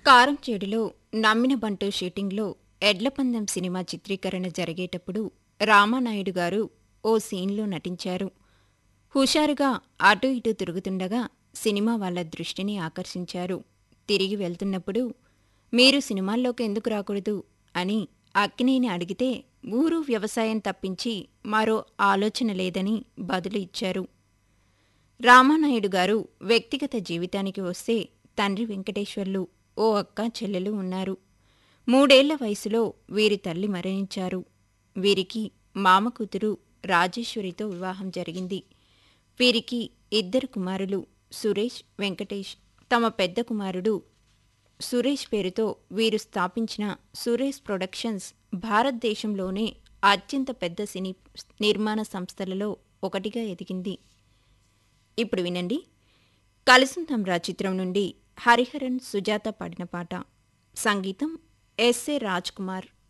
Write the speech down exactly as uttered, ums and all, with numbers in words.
కారంచేడులో నమ్మిన బంటు షూటింగ్లో ఎడ్లపందెం సినిమా చిత్రీకరణ జరిగేటప్పుడు రామానాయుడు గారు ఓ సీన్లో నటించారు. హుషారుగా అటూ ఇటూ తిరుగుతుండగా సినిమా వాళ్ళ దృష్టిని ఆకర్షించారు. తిరిగి వెళ్తున్నప్పుడు మీరు సినిమాల్లోకి ఎందుకు రాకూడదు అని అక్కినేని అడిగితే ఊరు వ్యవసాయం తప్పించి మరో ఆలోచన లేదని బదులు ఇచ్చారు. రామానాయుడు గారు వ్యక్తిగత జీవితానికి వస్తే తండ్రి వెంకటేశ్వర్లు, ఓ అక్క చెల్లెలు ఉన్నారు. మూడేళ్ల వయసులో వీరి తల్లి మరణించారు. వీరికి మామ కూతురు రాజేశ్వరితో వివాహం జరిగింది. వీరికి ఇద్దరు కుమారులు సురేష్, వెంకటేష్. తమ పెద్ద కుమారుడు సురేష్ పేరుతో వీరు స్థాపించిన సురేష్ ప్రొడక్షన్స్ భారతదేశంలోనే అత్యంత పెద్ద సినీ నిర్మాణ సంస్థలలో ఒకటిగా ఎదిగింది. ఇప్పుడు వినండి, కలిసుందాం రా చిత్రం నుండి హరిహరన్, సుజాత పాడిన పాట. సంగీతం ఎస్ఏ రాజ్ కుమార్.